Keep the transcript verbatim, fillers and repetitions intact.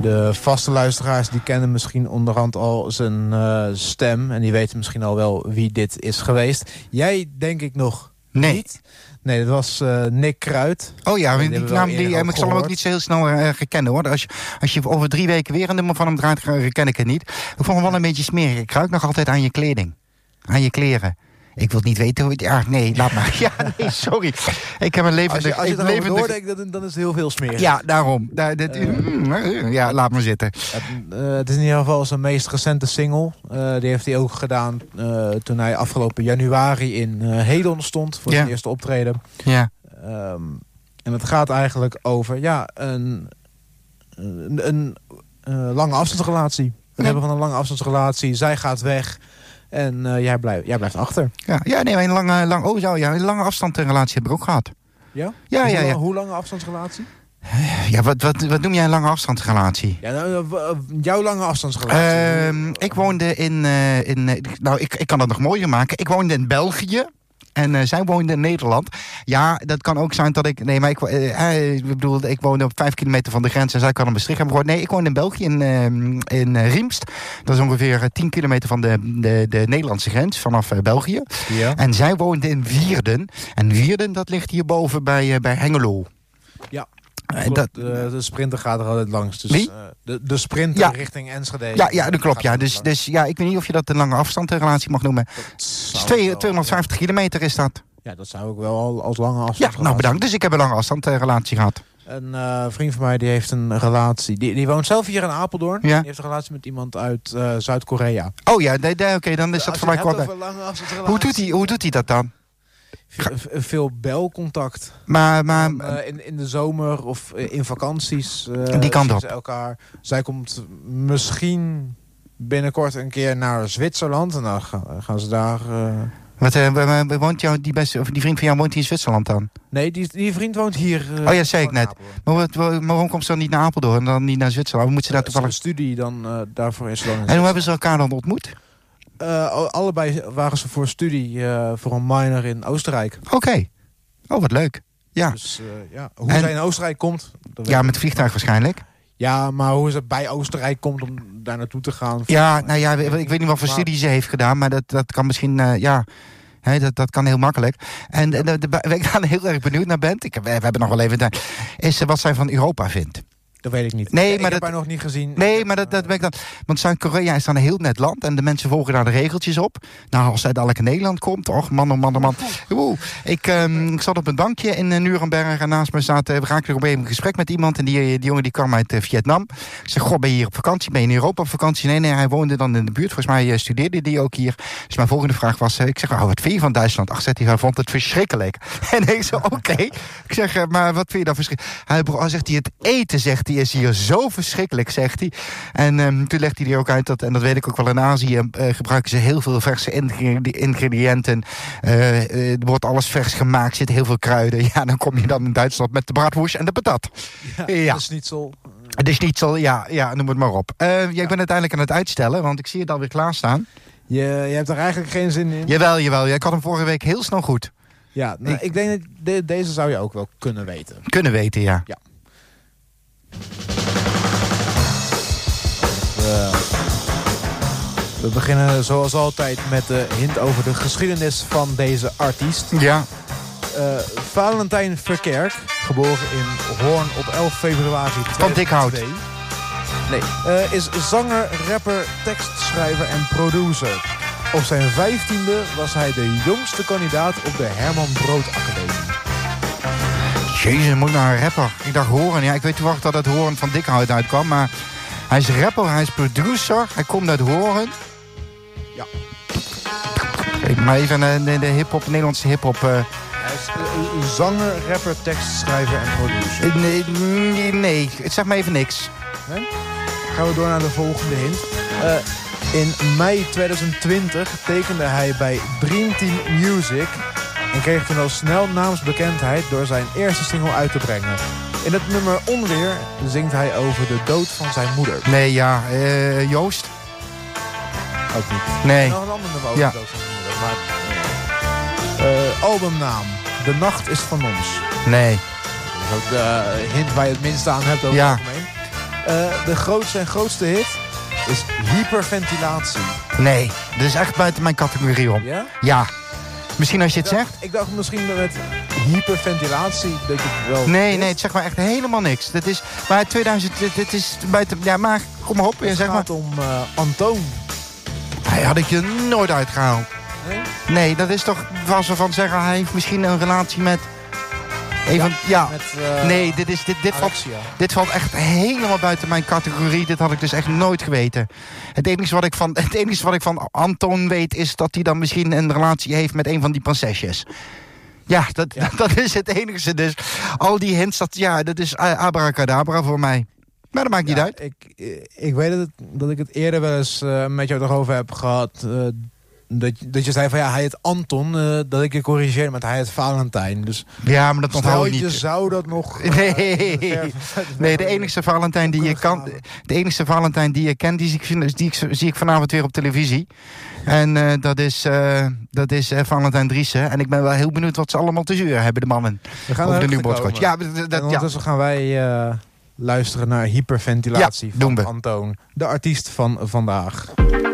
De vaste luisteraars die kennen misschien onderhand al zijn uh, stem. En die weten misschien al wel wie dit is geweest. Jij denk ik nog nee. niet. Nee, dat was uh, Nick Kruid. Oh ja, die, die naam, die, ik zal hem ook niet zo heel snel uh, herkennen hoor. Als je, als je over drie weken weer een nummer van hem draait, herken ik het niet. Ik vond hem wel een beetje smerig. Ik ruik nog altijd aan je kleding. Aan je kleren. Ik wil niet weten hoe het... Ja, nee, laat maar. Ja, nee, sorry. Ik heb een leven... Als je, als je erover levendig... doordenkt, dan, dan is het heel veel smerig. Ja, daarom. Da, dat, uh, ja, laat maar zitten. Het, uh, het is in ieder geval zijn meest recente single. Uh, die heeft hij ook gedaan uh, toen hij afgelopen januari in uh, Hedon stond. Voor ja. zijn eerste optreden. Ja. Um, en het gaat eigenlijk over ja, een, een, een uh, lange afstandsrelatie. Het ja. hebben van een lange afstandsrelatie. Zij gaat weg. En uh, jij, blijf, jij blijft achter. Ja, ja nee, maar een lange, lang, oh, ja, een lange afstandsrelatie heb ik ook gehad. Ja? Ja, hoe, ja, ja. Hoe lange afstandsrelatie? Ja, wat, wat, wat noem jij een lange afstandsrelatie? Ja, nou, jouw lange afstandsrelatie? Uh, ik woonde in... Uh, in nou, ik, ik kan het nog mooier maken. Ik woonde in België. En uh, zij woonde in Nederland. Ja, dat kan ook zijn dat ik... Nee, maar ik, uh, ik bedoel, ik woonde op vijf kilometer van de grens en zij kan een Maastricht hebben gehoord. Nee, ik woonde in België, in, uh, in uh, Riemst. Dat is ongeveer uh, tien kilometer van de, de, de Nederlandse grens, vanaf uh, België. Ja. En zij woonde in Wierden. En Wierden, dat ligt hierboven bij, uh, bij Hengelo. Ja. Uh, dat, de, de sprinter gaat er altijd langs. Dus, Wie? Uh, de, de sprinter ja. richting Enschede. Ja, ja dat klopt. Ja. Dus, dus ja, ik weet niet of je dat een lange afstandsrelatie mag noemen. Dus tweehonderdvijftig ja. kilometer is dat. Ja, dat zou ik wel als lange afstand. Ja, nou bedankt. Dus ik heb een lange afstandsrelatie gehad. Een uh, vriend van mij die heeft een relatie. Die, die woont zelf hier in Apeldoorn. Ja. Die heeft een relatie met iemand uit uh, Zuid-Korea. Oh ja, oké, okay, dan is dat voor mij kort. Hoe doet hij, hoe doet hij dat dan? Ve veel belcontact. Maar, maar dan, uh, in, in de zomer of uh, in vakanties. Uh, die kant op. Elkaar. Zij komt misschien binnenkort een keer naar Zwitserland. En dan gaan ze daar... Uh, Wat, uh, woont jou die, beste, of die vriend van jou woont hij in Zwitserland dan? Nee, die, die vriend woont hier. Uh, oh ja, dat zei ik net. Maar, wat, maar waarom komt ze dan niet naar Apeldoorn en dan niet naar Zwitserland? Moet ze daar toevallig... Een studie dan, uh, daarvoor is ze dan in En hoe hebben ze elkaar dan ontmoet? Uh, allebei waren ze voor studie, uh, voor een minor in Oostenrijk. Oké. Okay. Oh, wat leuk. Ja. Dus uh, ja, hoe en... zij in Oostenrijk komt... Ja, met vliegtuig waarschijnlijk. Ja, maar hoe ze bij Oostenrijk komt om daar naartoe te gaan. Ja, nou ja, ik weet niet wat voor maar... studie ze heeft gedaan, maar dat, dat kan misschien, uh, ja... He, dat, dat kan heel makkelijk. En de, de, de, waar ik dan heel erg benieuwd naar ben... Ik, we, we hebben nog wel even tijd... is wat zij van Europa vindt. Dat weet ik niet. Nee, ik maar heb dat, haar nog niet gezien. Nee, maar dat, dat ben ik dan... Want Zuid-Korea is dan een heel net land... en de mensen volgen daar de regeltjes op. Nou, als zij dadelijk in Nederland komt... Och, man, oh man, oh man. Oeh, ik, um, ik zat op een bankje in uh, Nuremberg... en naast me staat... Uh, we raakten op een gesprek met iemand... en die, die jongen die kwam uit uh, Vietnam. Ik zeg, goh, ben je hier op vakantie? Ben je in Europa op vakantie? Nee, nee, hij woonde dan in de buurt. Volgens mij uh, studeerde die ook hier. Dus mijn volgende vraag was... Uh, ik zeg, oh, wat vind je van Duitsland? Ach, zegt hij, hij vond het verschrikkelijk. En ik zei, oké. Okay. Ik zeg, uh, maar wat vind je dan verschrikkelijk? Hij, hij zegt, hij, het eten, zegt hij, is hier zo verschrikkelijk, zegt hij. En um, toen legt hij er ook uit dat, en dat weet ik ook wel in Azië, uh, gebruiken ze heel veel verse ingrediënten. Uh, uh, er wordt alles vers gemaakt, zit heel veel kruiden. Ja, dan kom je dan in Duitsland met de braadwoest en de patat. Ja, ja. De schnitzel. De schnitzel, ja, ja, noem het maar op. Uh, ja, ik ben uiteindelijk aan het uitstellen, want ik zie het alweer klaarstaan. Je, je hebt er eigenlijk geen zin in? Jawel, jawel. Ja, ik had hem vorige week heel snel goed. Ja, nou, ik, ik denk dat de, deze zou je ook wel kunnen weten. Kunnen weten, ja. Ja. We, we beginnen zoals altijd met de hint over de geschiedenis van deze artiest. Ja. Uh, Valentijn Verkerk, geboren in Hoorn op elf februari tweeduizend twee. Van Dikhout. Nee, uh, is zanger, rapper, tekstschrijver en producer. Op zijn vijftiende was hij de jongste kandidaat op de Herman Brood Academie. Jezus, moet naar een rapper. Ik dacht Hoorn. Ja, ik weet toevallig dat het Hoorn van Dikhout uitkwam, maar hij is rapper, hij is producer, hij komt uit Hoorn. Ja. Kijk, maar even de, de, de hip-hop, de Nederlandse hip-hop. Uh... Hij is uh, zanger, rapper, tekstschrijver en producer. Nee, nee, nee, zeg maar even niks. Nee? Gaan we door naar de volgende hint. Uh, in mei tweeduizend twintig tekende hij bij Dream Team Music en kreeg toen al snel naamsbekendheid door zijn eerste single uit te brengen. In het nummer Onweer zingt hij over de dood van zijn moeder. Nee, ja, uh, Joost? Ook niet. Nee. Nog een ander nummer over ja. de dood van zijn moeder. Maar, uh, uh, albumnaam. De nacht is van ons. Nee. Dat is ook de hint waar je het minste aan hebt over ja. het algemeen. Uh, de grootste en grootste hit is Hyperventilatie. Nee, dat is echt buiten mijn categorie om. Ja? Ja. Misschien als je het ik dacht, zegt. Ik dacht misschien met hyperventilatie dat je het wel... Nee, is. nee, het zegt maar echt helemaal niks. Dat is, maar tweeduizend, dit, dit is buiten... Ja, maar kom maar op. Het zeg gaat maar. om uh, Antoon. Hij had ik je nooit uitgehaald. Nee? Nee, dat is toch... Was er van zeggen, hij heeft misschien een relatie met... Even, ja, ja. Met, uh, nee, dit, is, dit, dit, valt, dit valt echt helemaal buiten mijn categorie. Dit had ik dus echt nooit geweten. Het enige wat ik van, het enige wat ik van Anton weet is dat hij dan misschien een relatie heeft met een van die prinsesjes. Ja, dat, ja. dat is het enige. Dus al die hints, dat, ja, dat is abracadabra voor mij. Maar dat maakt niet ja, uit. Ik, ik weet het, dat ik het eerder wel eens uh, met jou erover heb gehad. Uh, Dat, dat je zei van ja, hij heet Anton, uh, dat ik je corrigeerde met hij heet Valentijn. Dus ja, maar dat onthoud je niet. Je zou dat nog... Uh, nee, de, nee, de enige Valentijn die je kan, de enige Valentijn die je kent, die zie ik, die ik, zie ik vanavond weer op televisie. En uh, dat is, uh, dat is uh, Valentijn Driessen. En ik ben wel heel benieuwd wat ze allemaal te zuren hebben, de mannen. We gaan over de Nieuwboodscoach. Ja, dat, dat, ondertussen ja. gaan wij uh, luisteren naar Hyperventilatie ja, van Antoon. De artiest van vandaag.